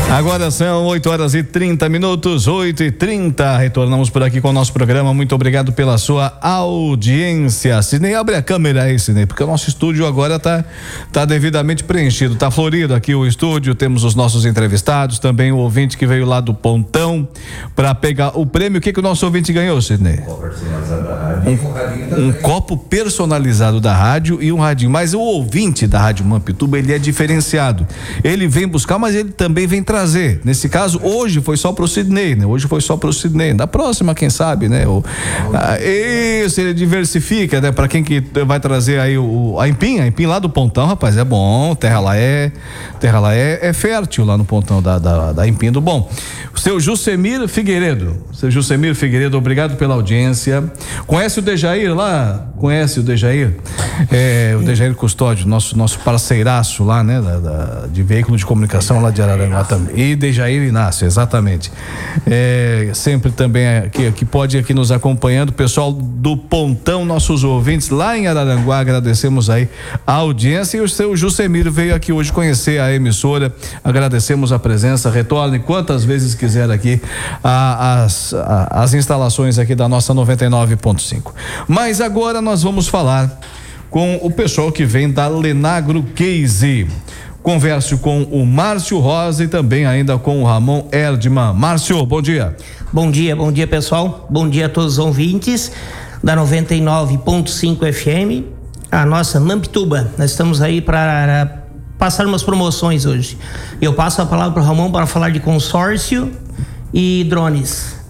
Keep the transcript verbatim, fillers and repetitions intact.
Agora são oito horas e trinta minutos, oito e trinta. Retornamos por aqui com o nosso programa. Muito obrigado pela sua audiência. Sidney, abre a câmera aí, Sidney, porque o nosso estúdio agora tá, tá devidamente preenchido. Tá florido aqui o estúdio. Temos os nossos entrevistados, também o ouvinte que veio lá do Pontão para pegar o prêmio. O que que o nosso ouvinte ganhou, Sidney? Um, um copo personalizado da rádio e um radinho. Mas o ouvinte da Rádio Mampituba, ele é diferenciado. Ele vem buscar, mas ele também vem trazer. Nesse caso, hoje foi só pro Sidney, né? Hoje foi só pro Sidney. Da próxima, quem sabe, né? O, ah, isso, ele diversifica, né? Pra quem que vai trazer aí o, a Empim, a Empim lá do Pontão, rapaz, é bom. Terra lá é, terra lá é, é fértil lá no Pontão da, da, da Empim do Bom. O seu Jusemir Figueiredo. Seu Jusemir Figueiredo, obrigado pela audiência. Conhece o Dejair lá? Conhece o Dejair? É, o Dejair Custódio, nosso, nosso parceiraço lá, né? Da, da, de veículo de comunicação lá de Araranguá também. E Dejair Inácio, exatamente. É, sempre também aqui, aqui pode aqui nos acompanhando, pessoal do Pontão, nossos ouvintes lá em Araranguá, agradecemos aí a audiência. E o seu Jusemir veio aqui hoje conhecer a emissora, agradecemos a presença. Retorne quantas vezes quiser aqui a, as, a, as instalações aqui da nossa noventa e nove ponto cinco. Mas agora nós vamos falar com o pessoal que vem da Lenagro Case. Converso com o Márcio Rosa e também ainda com o Ramon Erdmann. Márcio, bom dia. Bom dia, bom dia, pessoal. Bom dia a todos os ouvintes da noventa e nove ponto cinco F M, a nossa Mampituba. Nós estamos aí para passar umas promoções hoje. Eu passo a palavra para o Ramon para falar de consórcio e drones.